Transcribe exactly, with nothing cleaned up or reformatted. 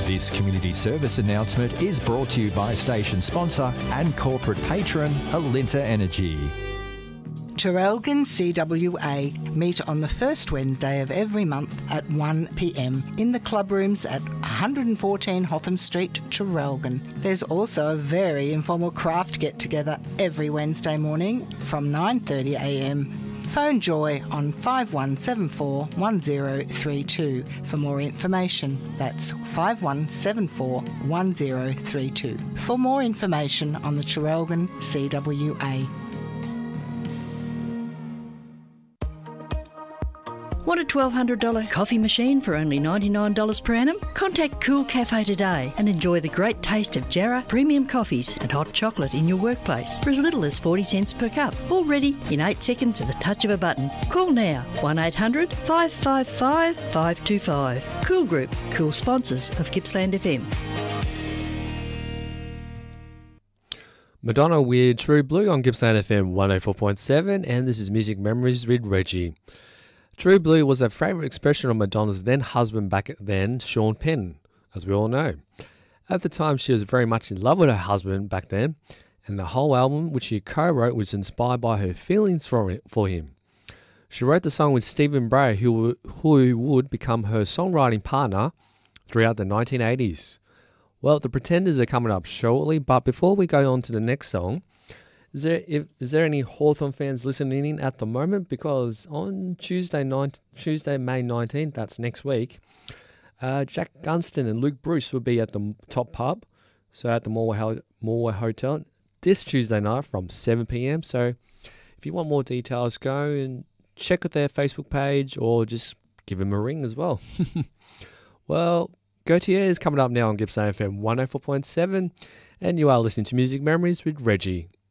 This community service announcement is brought to you by station sponsor and corporate patron Alinta Energy. Traralgon C W A meet on the first Wednesday of every month at one p m in the club rooms at one fourteen Hotham Street, Traralgon. There's also a very informal craft get-together every Wednesday morning from nine thirty a m. Phone Joy on five one seven four one zero three two for more information. That's five one seven four one zero three two for more information on the Traralgon C W A. Want a twelve hundred dollars coffee machine for only ninety-nine dollars per annum? Contact Cool Cafe today and enjoy the great taste of Jarrah premium coffees and hot chocolate in your workplace for as little as forty cents per cup. All ready in eight seconds at the touch of a button. Call now, one eight hundred five five five five two five. Cool Group, cool sponsors of Gippsland F M. Madonna with True Blue on Gippsland F M one oh four point seven, and this is Music Memories with Reggie. True Blue was a favourite expression of Madonna's then husband back then, Sean Penn, as we all know. At the time, she was very much in love with her husband back then, and the whole album, which she co-wrote, was inspired by her feelings for, it, for him. She wrote the song with Stephen Bray, who, who would become her songwriting partner throughout the nineteen eighties. Well, the Pretenders are coming up shortly, but before we go on to the next song, Is there if, is there any Hawthorn fans listening in at the moment? Because on Tuesday night, Tuesday May nineteenth, that's next week, uh, Jack Gunston and Luke Bruce will be at the Top Pub, so at the Morway, Morway Hotel, this Tuesday night from seven p m. So if you want more details, go and check out their Facebook page or just give them a ring as well. Well, Gautier is coming up now on Gippsland F M one oh four point seven, and you are listening to Music Memories with Reggie.